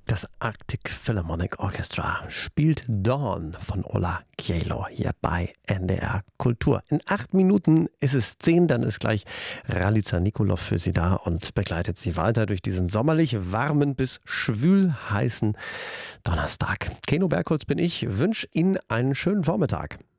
Das Arctic Philharmonic Orchestra spielt Dawn von Ola Kjelo hier bei NDR Kultur. In 8 Minuten ist es 10, dann ist gleich Ralica Nikolov für Sie da und begleitet Sie weiter durch diesen sommerlich warmen bis schwül heißen Donnerstag. Keno Bergholz bin ich, wünsche Ihnen einen schönen Vormittag.